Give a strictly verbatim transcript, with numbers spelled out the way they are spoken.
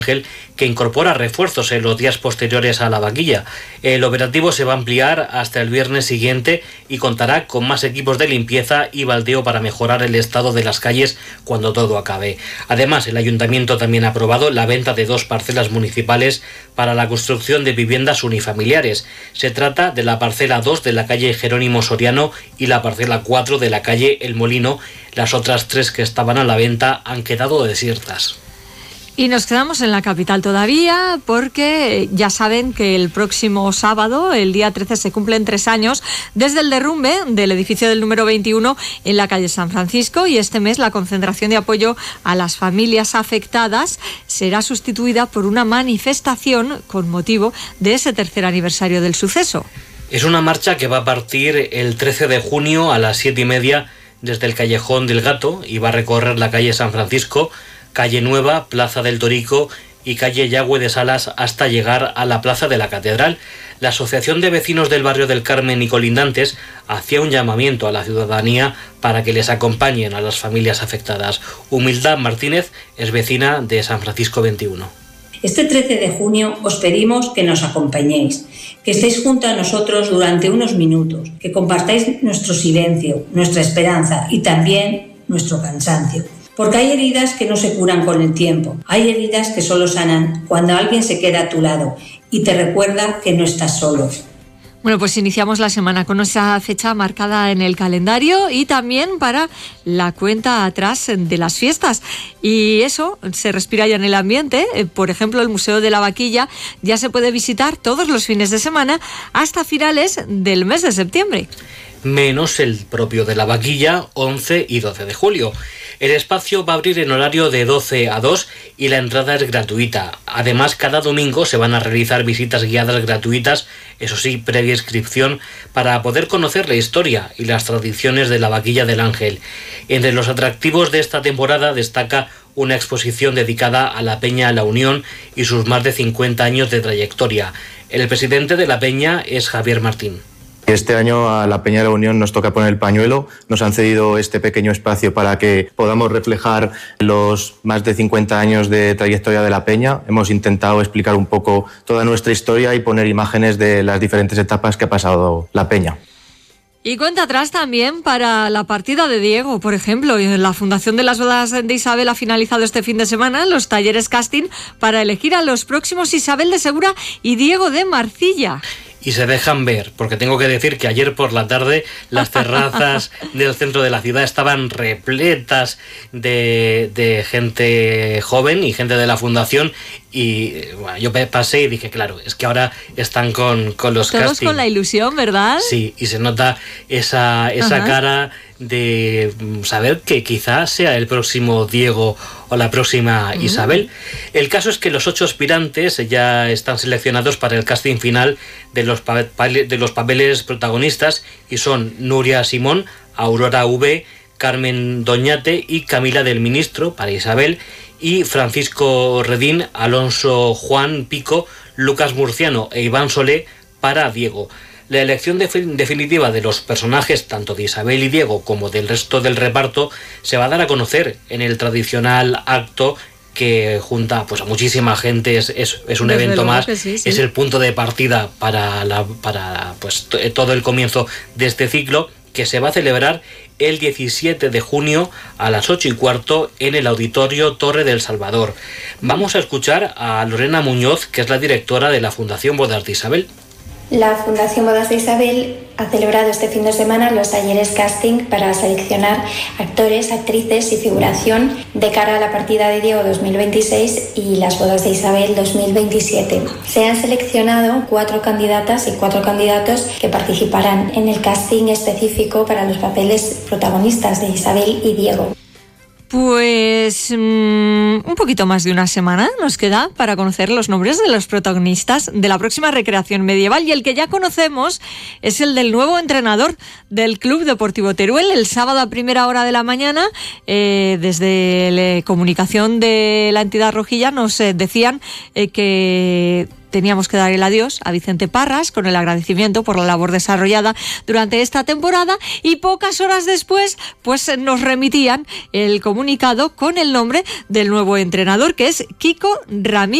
que incorpora refuerzos en los días posteriores a la vaquilla. El operativo se va a ampliar hasta el viernes siguiente y contará con más equipos de limpieza y baldeo para mejorar el estado de las calles cuando todo acabe. Además, el ayuntamiento también ha aprobado la venta de dos parcelas municipales para la construcción de viviendas unifamiliares. Se trata de la parcela dos de la calle Jerónimo Soriano y la parcela cuatro de la calle El Molino. Las otras tres que estaban a la venta han quedado desiertas. Y nos quedamos en la capital todavía porque ya saben que el próximo sábado, el día trece, se cumplen tres años desde el derrumbe del edificio del número veintiuno en la calle San Francisco, y este mes la concentración de apoyo a las familias afectadas será sustituida por una manifestación con motivo de ese tercer aniversario del suceso. Es una marcha que va a partir el trece de junio a las siete y media desde el Callejón del Gato y va a recorrer la calle San Francisco, calle Nueva, Plaza del Torico y calle Yagüe de Salas hasta llegar a la Plaza de la Catedral. La Asociación de Vecinos del Barrio del Carmen y colindantes hacía un llamamiento a la ciudadanía para que les acompañen a las familias afectadas. Humildad Martínez es vecina de San Francisco veintiuno. Este trece de junio os pedimos que nos acompañéis, que estéis junto a nosotros durante unos minutos, que compartáis nuestro silencio, nuestra esperanza y también nuestro cansancio. Porque hay heridas que no se curan con el tiempo, hay heridas que solo sanan cuando alguien se queda a tu lado y te recuerda que no estás solo. Bueno, pues iniciamos la semana con esa fecha marcada en el calendario y también para la cuenta atrás de las fiestas. Y eso se respira ya en el ambiente. Por ejemplo, el Museo de la Vaquilla ya se puede visitar todos los fines de semana hasta finales del mes de septiembre. Menos el propio de la Vaquilla, once y doce de julio. El espacio va a abrir en horario de doce a dos y la entrada es gratuita. Además, cada domingo se van a realizar visitas guiadas gratuitas, eso sí, previa inscripción, para poder conocer la historia y las tradiciones de la Vaquilla del Ángel. Entre los atractivos de esta temporada destaca una exposición dedicada a la Peña La Unión y sus más de cincuenta años de trayectoria. El presidente de la Peña es Javier Martín. Este año a la Peña de la Unión nos toca poner el pañuelo, nos han cedido este pequeño espacio para que podamos reflejar los más de cincuenta años de trayectoria de la Peña. Hemos intentado explicar un poco toda nuestra historia y poner imágenes de las diferentes etapas que ha pasado la Peña. Y cuenta atrás también para la partida de Diego, por ejemplo. La Fundación de las Bodas de Isabel ha finalizado este fin de semana los talleres casting para elegir a los próximos Isabel de Segura y Diego de Marcilla. Y se dejan ver, porque tengo que decir que ayer por la tarde las terrazas del centro de la ciudad estaban repletas de, de gente joven y gente de la fundación, y bueno, yo pasé y dije, claro, es que ahora están con, con los todos casting. Con la ilusión, ¿verdad? Sí, y se nota esa, esa cara de saber que quizás sea el próximo Diego o la próxima uh-huh. Isabel. El caso es que los ocho aspirantes ya están seleccionados para el casting final de los, pa- de los papeles protagonistas, y son Nuria Simón, Aurora V, Carmen Doñate y Camila del Ministro para Isabel, y Francisco Redín, Alonso Juan Pico, Lucas Murciano e Iván Solé para Diego. La elección de definitiva de los personajes, tanto de Isabel y Diego como del resto del reparto, se va a dar a conocer en el tradicional acto que junta pues a muchísima gente. Es, es, es un Desde evento más, sí, sí. Es el punto de partida para, la, para pues, t- todo el comienzo de este ciclo, que se va a celebrar el diecisiete de junio a las ocho y cuarto en el Auditorio Torre del Salvador. Vamos a escuchar a Lorena Muñoz, que es la directora de la Fundación Bodas de Isabel. La Fundación Bodas de Isabel ha celebrado este fin de semana los talleres casting para seleccionar actores, actrices y figuración de cara a la partida de Diego dos mil veintiséis y las Bodas de Isabel dos mil veintisiete. Se han seleccionado cuatro candidatas y cuatro candidatos que participarán en el casting específico para los papeles protagonistas de Isabel y Diego. Pues mmm, un poquito más de una semana nos queda para conocer los nombres de los protagonistas de la próxima recreación medieval, y el que ya conocemos es el del nuevo entrenador del Club Deportivo Teruel. El sábado a primera hora de la mañana, eh, desde la comunicación de la entidad rojilla nos eh, decían eh, que teníamos que dar el adiós a Vicente Parras con el agradecimiento por la labor desarrollada durante esta temporada, y pocas horas después pues nos remitían el comunicado con el nombre del nuevo entrenador, que es Kiko Ramírez.